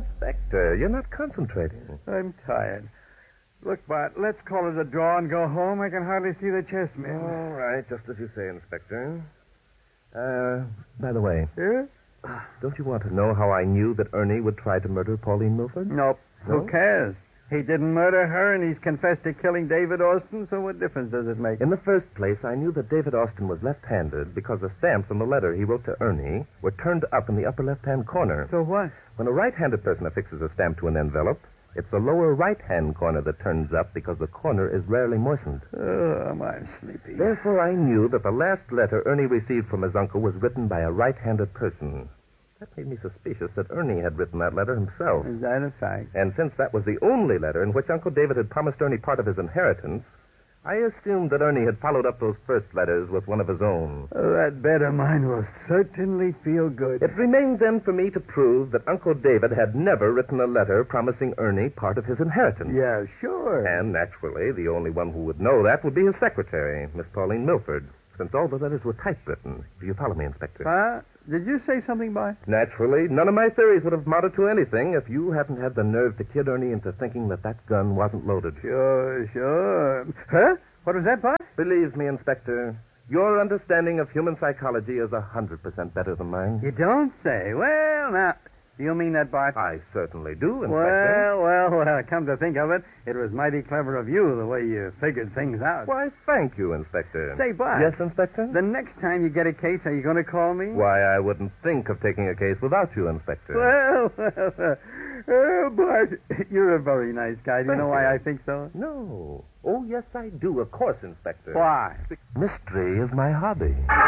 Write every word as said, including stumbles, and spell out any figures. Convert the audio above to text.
Inspector, you're not concentrating. I'm tired. Look, Bart, let's call it a draw and go home. I can hardly see the chessmen. All right, just as you say, Inspector. Uh, by the way, Yeah? don't you want to know how I knew that Ernie would try to murder Pauline Milford? Nope. No? Who cares? He didn't murder her, and he's confessed to killing David Austin, so what difference does it make? In the first place, I knew that David Austin was left-handed because the stamps on the letter he wrote to Ernie were turned up in the upper left-hand corner. So what? When a right-handed person affixes a stamp to an envelope, it's the lower right-hand corner that turns up because the corner is rarely moistened. Oh, I'm sleepy. Therefore, I knew that the last letter Ernie received from his uncle was written by a right-handed person. That made me suspicious that Ernie had written that letter himself. Is that a fact? And since that was the only letter in which Uncle David had promised Ernie part of his inheritance, I assumed that Ernie had followed up those first letters with one of his own. Oh, that bed of mine will certainly feel good. It remained then for me to prove that Uncle David had never written a letter promising Ernie part of his inheritance. Yeah, sure. And naturally, the only one who would know that would be his secretary, Miss Pauline Milford, since all the letters were typewritten. Do you follow me, Inspector? Huh? Did you say something, Bart? Naturally, none of my theories would have amounted to anything if you hadn't had the nerve to kid Ernie into thinking that that gun wasn't loaded. Sure, sure. Huh? What was that, Bart? Believe me, Inspector, your understanding of human psychology is a hundred percent better than mine. You don't say. Well, now, do you mean that, Bart? I certainly do, Inspector. Well, well, well, come to think of it, it was mighty clever of you, the way you figured things out. Why, thank you, Inspector. Say, Bart. Yes, Inspector? The next time you get a case, are you going to call me? Why, I wouldn't think of taking a case without you, Inspector. Well, well, well. Oh, Bart, you're a very nice guy. Do you Thank know why you. I think so? No. Oh, yes, I do, of course, Inspector. Why? Mystery is my hobby.